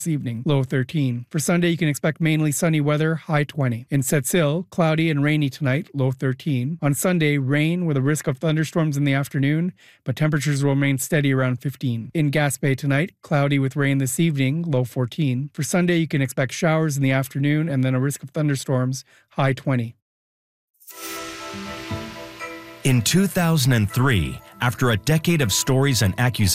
this evening, low 13. For Sunday, you can expect mainly sunny weather, high 20. In Sept-Îles, cloudy and rainy tonight, low 13. On Sunday, rain with a risk of thunderstorms in the afternoon, but temperatures will remain steady around 15. In Gaspé tonight, cloudy with rain this evening, low 14. For Sunday, you can expect showers in the afternoon and then a risk of thunderstorms, high 20. In 2003, after a decade of stories and accusations,